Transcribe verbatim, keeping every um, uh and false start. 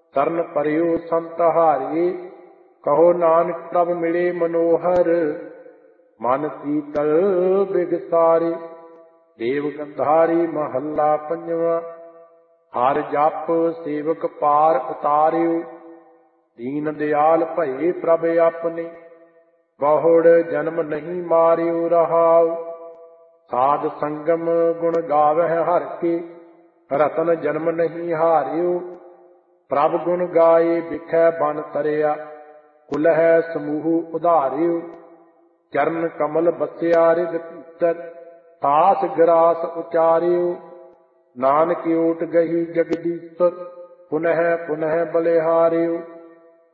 ਤਰਨ ਪਰਿਓ ਸੰਤ ਹਾਰੇ, ਕਹੋ ਨਾਨਕ ਪ੍ਰਭ ਮਿਲੇ ਮਨੋਹਰ। ਮਨ ਸੀਤਲ ਬਿਗਸਾਰੇ, ਦੇਵ ਗੰਧਾਰੀ ਮਹੱਲਾ ਪੰਜਵਾਂ। ਹਰ ਜਪ ਸੇਵਕ ਪਾਰ ਉਤਾਰਿਓ, ਦੀਨ ਦਿਆਲ ਭਏ ਪ੍ਰਭ ਆਪਣੇ। ਬਹੁੜ ਜਨਮ ਨਹੀਂ ਮਾਰਿਓ ਰਹਾਉ, ਸਾਧ ਸੰਗਮ ਗੁਣ ਗਾਵਹਿ ਹਰਿ ਕੇ। ਰਤਨ ਜਨਮ ਨਹੀਂ ਹਾਰਿਓ, ਪ੍ਰਭ ਗੁਣ ਗਾਏ ਬਿਖੈ ਬਨ ਤਰਿਆ। ਕੁਲਹਿ ਸਮੂਹ ਉਧਾਰਿਓ, ਚਰਨ ਕਮਲ ਬਸਿਆ ਰਿਦ ਭੀਤਰ। ਤਾਸ ਗਰਾਸ ਉਚਾਰਿਓ, ਨਾਨਕ ਓਟ ਗਹੀ ਜਗਦੀਸ਼ਰ। ਪੁਨਹ ਪੁਨਹ ਬਲਿਹਾਰਿਓ,